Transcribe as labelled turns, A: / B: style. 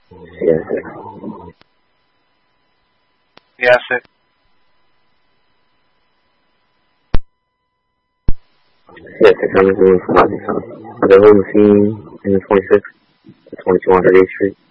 A: Yes, sir.
B: Yes, sir.
A: Yes, sir. I'm doing from my house. The whole machine in the 26th, the 2200 Street.